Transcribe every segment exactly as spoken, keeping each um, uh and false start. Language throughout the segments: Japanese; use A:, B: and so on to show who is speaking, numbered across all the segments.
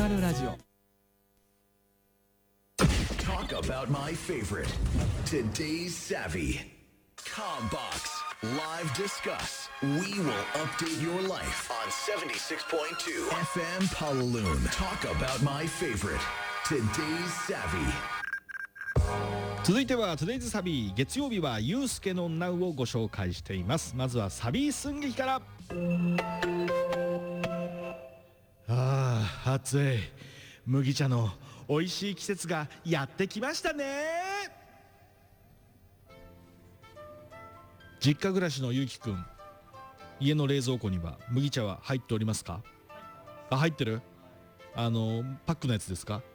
A: るラジオ。
B: Talk about my favorite. Today's Savvy. Combox. Live Discuss. We will update your life on seventy-six point two F M Palaloon. Talk about my favorite. Today's Savvy.
C: 続いては Today's Savvy。 月曜日はゆうすけのナウをご紹介しています。まずはサビー寸劇から。あー暑い。麦茶の美味しい季節がやってきましたね。実家暮らしのゆうきくん、家の冷蔵庫には麦茶は入っておりますか？あ、入ってる？あのパックのやつですか？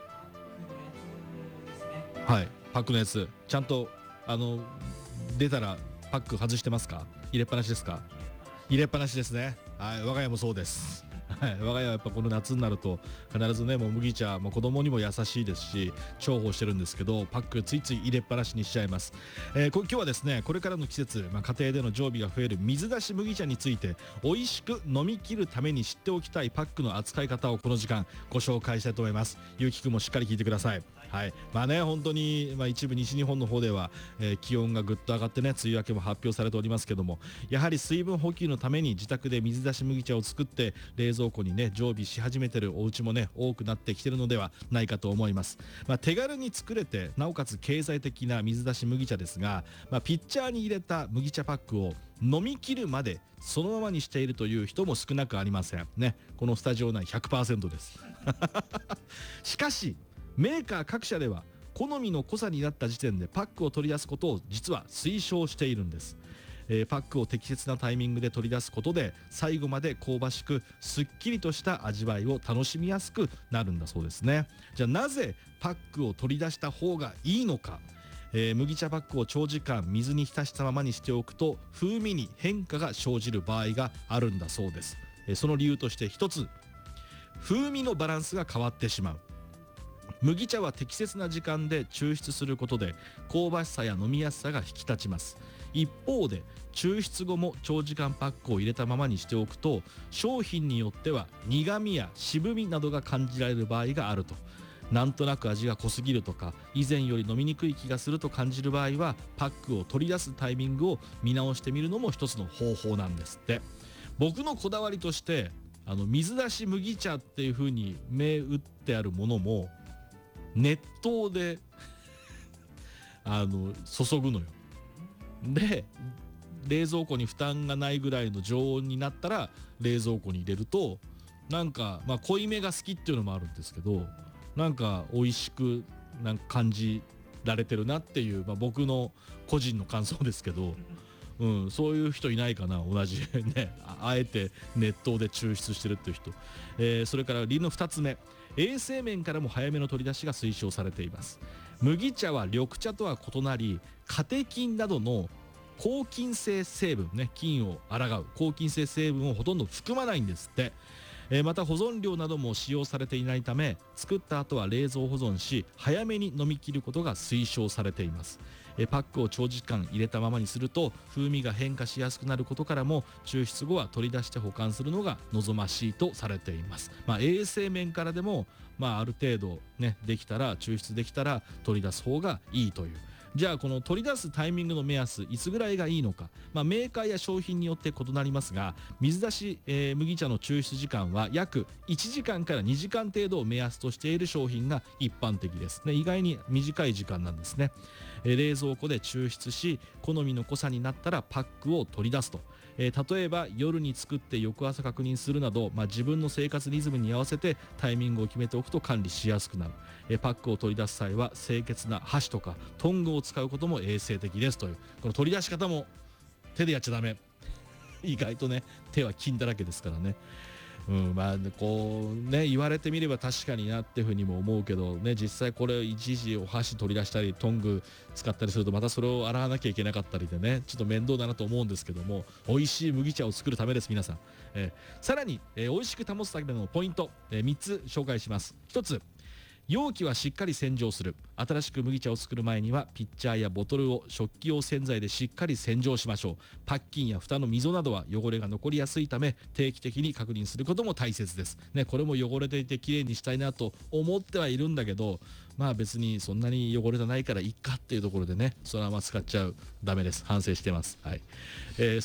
C: はい、パックのやつちゃんとあの出たらパック外してますか？入れっぱなしですか？入れっぱなしですね。はい、我が家もそうです。はい、我が家はやっぱこの夏になると必ずね、もう麦茶、もう子供にも優しいですし重宝してるんですけど、パックついつい入れっぱなしにしちゃいます。えー、こ今日はですね、これからの季節、まあ、家庭での常備が増える水出し麦茶について美味しく飲み切るために知っておきたいパックの扱い方をこの時間ご紹介したいと思います。ゆうきくんもしっかり聞いてください。はい、まあね、本当に、まあ、一部西日本の方では、えー、気温がぐっと上がってね、梅雨明けも発表されておりますけども、やはり水分補給のために自宅で水出し麦茶を作って冷蔵庫にね常備し始めてるお家もね多くなってきてるのではないかと思います。まあ、手軽に作れてなおかつ経済的な水出し麦茶ですが、まあ、ピッチャーに入れた麦茶パックを飲み切るまでそのままにしているという人も少なくありませんね。このスタジオ内 ひゃくパーセント ですしかしメーカー各社では好みの濃さになった時点でパックを取り出すことを実は推奨しているんです。えー、パックを適切なタイミングで取り出すことで最後まで香ばしくすっきりとした味わいを楽しみやすくなるんだそうですね。じゃあなぜパックを取り出した方がいいのか。えー、麦茶パックを長時間水に浸したままにしておくと風味に変化が生じる場合があるんだそうです。えー、その理由として一つ、風味のバランスが変わってしまう。麦茶は適切な時間で抽出することで香ばしさや飲みやすさが引き立ちます。一方で抽出後も長時間パックを入れたままにしておくと商品によっては苦味や渋みなどが感じられる場合があると。なんとなく味が濃すぎるとか以前より飲みにくい気がすると感じる場合はパックを取り出すタイミングを見直してみるのも一つの方法なんですって。僕のこだわりとしてあの水出し麦茶っていう風に銘打ってあるものも熱湯であの注ぐのよ。で冷蔵庫に負担がないぐらいの常温になったら冷蔵庫に入れるとなんか、まあ、濃いめが好きっていうのもあるんですけどなんか美味しくなんか感じられてるなっていう、まあ、僕の個人の感想ですけど、うん、そういう人いないかな。同じね あ, あえて熱湯で抽出してるっていう人、えー、それから理由のふたつめ、衛生面からも早めの取り出しが推奨されています。麦茶は緑茶とは異なりカテキンなどの抗菌性成分ね、菌を抗う抗菌性成分をほとんど含まないんですって。えー、また保存料なども使用されていないため作った後は冷蔵保存し早めに飲み切ることが推奨されています。えー、パックを長時間入れたままにすると風味が変化しやすくなることからも抽出後は取り出して保管するのが望ましいとされています。まあ、衛生面からでも、まあ、ある程度ねできたら抽出できたら取り出す方がいいという。じゃあこの取り出すタイミングの目安いつぐらいがいいのか、まあ、メーカーや商品によって異なりますが水出し、えー、麦茶の抽出時間は約いちじかんからにじかん程度を目安としている商品が一般的ですね。意外に短い時間なんですね。えー、冷蔵庫で抽出し好みの濃さになったらパックを取り出すと。えー、例えば夜に作って翌朝確認するなど、まあ、自分の生活リズムに合わせてタイミングを決めておくと管理しやすくなる。えー、パックを取り出す際は清潔な箸とかトングを使うことも衛生的ですという。この取り出し方も手でやっちゃダメ意外とね手は菌だらけですからね。うん、まあこうね言われてみれば確かになっていうふうにも思うけどね、実際これいちいちお箸取り出したりトング使ったりするとまたそれを洗わなきゃいけなかったりでねちょっと面倒だなと思うんですけども、美味しい麦茶を作るためです皆さん。えー、さらに、えー、美味しく保つためのポイント、えー、みっつ紹介します。ひとつ、 容器はしっかり洗浄する。新しく麦茶を作る前にはピッチャーやボトルを食器用洗剤でしっかり洗浄しましょう。パッキンや蓋の溝などは汚れが残りやすいため定期的に確認することも大切です、ね、これも汚れていてきれいにしたいなと思ってはいるんだけど、まあ別にそんなに汚れてないからいっかっていうところでね、そのまま使っちゃう。ダメです。反省してます。はい。えー